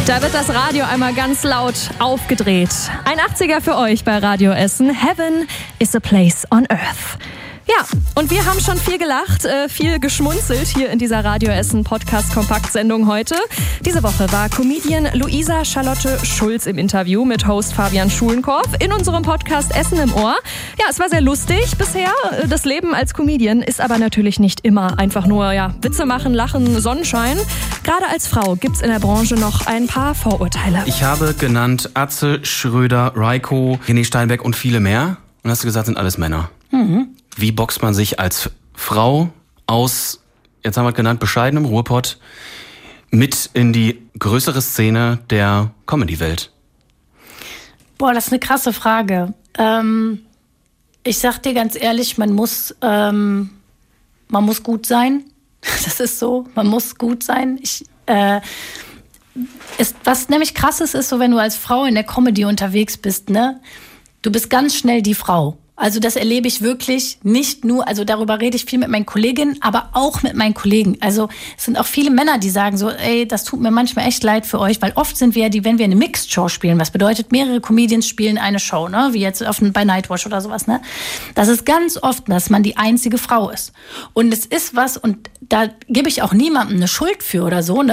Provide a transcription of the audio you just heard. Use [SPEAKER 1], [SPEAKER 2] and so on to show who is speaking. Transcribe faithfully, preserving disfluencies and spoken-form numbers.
[SPEAKER 1] Da wird das Radio einmal ganz laut aufgedreht. Ein achtziger für euch bei Radio Essen. Heaven is a place on earth. Ja, und wir haben schon viel gelacht, äh, viel geschmunzelt hier in dieser Radio Essen Podcast-Kompakt-Sendung heute. Diese Woche war Comedian Luisa Charlotte Schulz im Interview mit Host Fabian Schulenkorf in unserem Podcast Essen im Ohr. Ja, es war sehr lustig bisher. Das Leben als Comedian ist aber natürlich nicht immer einfach nur ja, Witze machen, lachen, Sonnenschein. Gerade als Frau gibt's in der Branche noch ein paar Vorurteile.
[SPEAKER 2] Ich habe genannt Atze, Schröder, Reiko, René Steinbeck und viele mehr. Und hast du gesagt, sind alles Männer. Mhm. Wie boxt man sich als Frau aus, jetzt haben wir es genannt, bescheidenem Ruhrpott mit in die größere Szene der Comedy-Welt?
[SPEAKER 3] Boah, das ist eine krasse Frage. Ähm, ich sag dir ganz ehrlich, man muss, ähm, man muss gut sein. Das ist so, man muss gut sein. Ich, äh, ist, was nämlich krass ist, ist so, wenn du als Frau in der Comedy unterwegs bist, ne? Du bist ganz schnell die Frau. Also das erlebe ich wirklich nicht nur, also darüber rede ich viel mit meinen Kolleginnen, aber auch mit meinen Kollegen. Also es sind auch viele Männer, die sagen so, ey, das tut mir manchmal echt leid für euch, weil oft sind wir ja die, wenn wir eine Mixed-Show spielen, was bedeutet, mehrere Comedians spielen eine Show, ne, wie jetzt auf, bei Nightwatch oder sowas, ne. Das ist ganz oft, dass man die einzige Frau ist. Und es ist was, und da gebe ich auch niemandem eine Schuld für oder so, ne.